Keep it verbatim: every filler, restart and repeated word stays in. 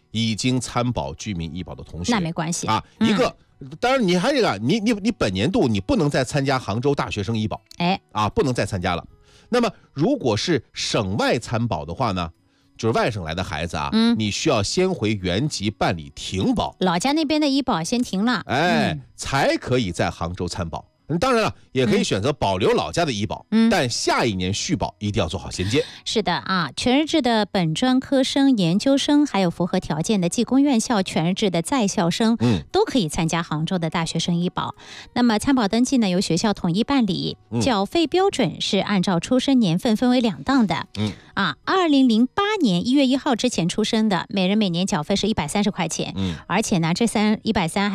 已经参保居民医保的同学， 那没关系啊。一个，嗯、当然你还有一个，你你你本年度你不能再参加杭州大学生医保， 哎， 啊，不能再参加了。那么如果是省外参保的话呢，就是外省来的孩子啊，嗯、你需要先回原籍办理停保， 老家那边的医保先停了， 哎，嗯、才可以在杭州参保。当然了，也可以选择保留老家的医保，嗯、但下一年续保一定要做好衔接。 是的啊，全日制的本专科生、研究生，还有符合条件的技工院校全日制的在校生，嗯，都可以参加杭州的大学生医保。那么参保登记呢，由学校统一办理，嗯、缴费标准是按照出生年份分为两档的。嗯，啊，二零零八年一月一号之前出生的，每人每年缴费是一百三十块钱。嗯，而且呢，这三一百三。